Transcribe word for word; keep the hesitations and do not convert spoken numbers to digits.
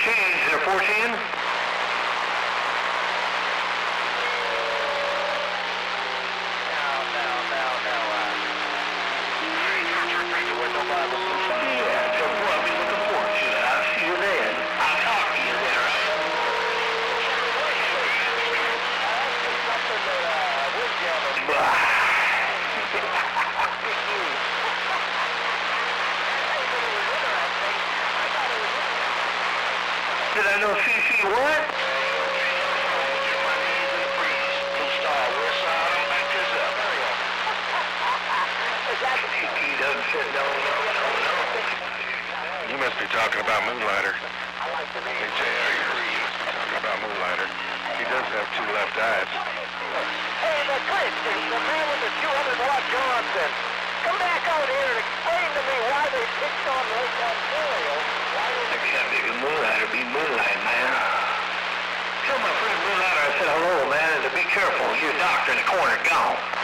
change there, fourteen. Yeah, so what I'll be looking forward to that. I'll see you then. I'll talk to you then, right? Did I know C C what? He doesn't sit no, no, no, no. You must be talking about Moonlighter. Hey, J R, you must be talking about Moonlighter. He does have two left eyes. Hey, the Chris, the man with the two hundred watt Johnson. Come back out here and explain to me why they picked on Lake Ontario. Why they... I can't make a Moonlighter be Moonlight, man. Tell my friend Moonlighter I said hello, man, and to be careful. Your doctor in the corner gone.